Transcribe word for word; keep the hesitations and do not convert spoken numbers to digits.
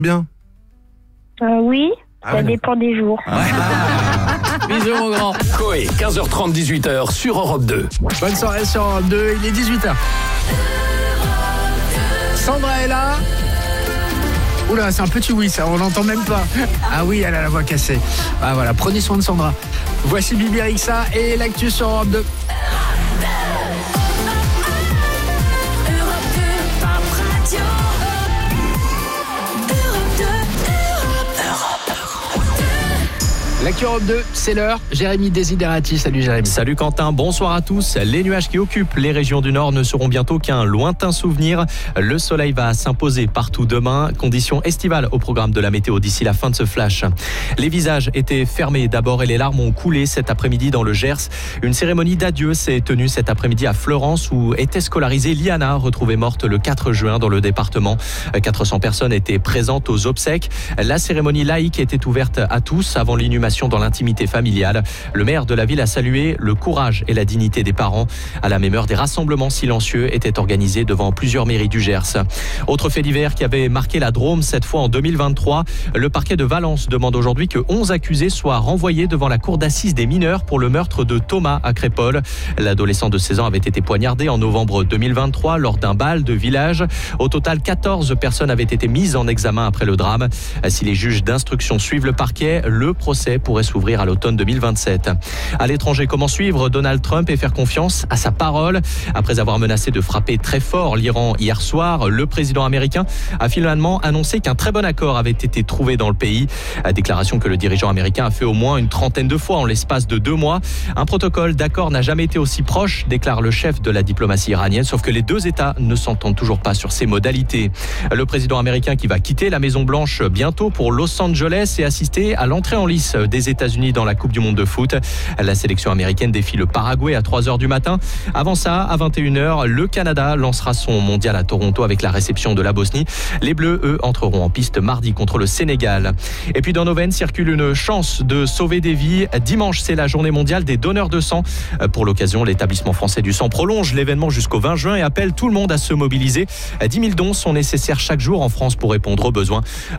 Bien. Euh, oui, Ah ça ouais. dépend des jours. Bisous mon grand. Coé, quinze heures trente, dix-huit heures sur Europe deux. Bonne soirée sur Europe deux, il est dix-huit heures. Sandra est là. Oula, c'est un petit oui, ça, on l'entend même pas. Ah oui, elle a la voix cassée. Ah voilà, prenez soin de Sandra. Voici Bibi Rexha et l'actu sur Europe deux. L'actu Europe deux, c'est l'heure. Jérémy Desiderati, salut Jérémy. Salut Quentin, bonsoir à tous. Les nuages qui occupent les régions du Nord ne seront bientôt qu'un lointain souvenir. Le soleil va s'imposer partout demain. Conditions estivales au programme de la météo d'ici la fin de ce flash. Les visages étaient fermés d'abord et les larmes ont coulé cet après-midi dans le Gers. Une cérémonie d'adieu s'est tenue cet après-midi à Fleurance où était scolarisée Liana, retrouvée morte le quatre juin dans le département. quatre cents personnes étaient présentes aux obsèques. La cérémonie laïque était ouverte à tous avant l'inhumation dans l'intimité familiale. Le maire de la ville a salué le courage et la dignité des parents. À la même heure, des rassemblements silencieux étaient organisés devant plusieurs mairies du Gers. Autre fait divers qui avait marqué la Drôme, cette fois en deux mille vingt-trois. Le parquet de Valence demande aujourd'hui que onze accusés soient renvoyés devant la cour d'assises des mineurs pour le meurtre de Thomas à Crépol. L'adolescent de seize ans avait été poignardé en novembre deux mille vingt-trois lors d'un bal de village. Au total, quatorze personnes avaient été mises en examen après le drame. Si les juges d'instruction suivent le parquet, le procès pourrait s'ouvrir à l'automne deux mille vingt-sept. À l'étranger, comment suivre Donald Trump et faire confiance à sa parole? Après avoir menacé de frapper très fort l'Iran hier soir, le président américain a finalement annoncé qu'un très bon accord avait été trouvé dans le pays. Déclaration que le dirigeant américain a fait au moins une trentaine de fois en l'espace de deux mois. Un protocole d'accord n'a jamais été aussi proche, déclare le chef de la diplomatie iranienne, sauf que les deux États ne s'entendent toujours pas sur ses modalités. Le président américain qui va quitter la Maison-Blanche bientôt pour Los Angeles et assister à l'entrée en lice des États-Unis dans la Coupe du Monde de foot. La sélection américaine défie le Paraguay à trois heures du matin. Avant ça, à vingt et une heures, le Canada lancera son mondial à Toronto avec la réception de la Bosnie. Les Bleus, eux, entreront en piste mardi contre le Sénégal. Et puis dans nos veines circule une chance de sauver des vies. Dimanche, c'est la journée mondiale des donneurs de sang. Pour l'occasion, l'établissement français du sang prolonge l'événement jusqu'au vingt juin et appelle tout le monde à se mobiliser. dix mille dons sont nécessaires chaque jour en France pour répondre aux besoins.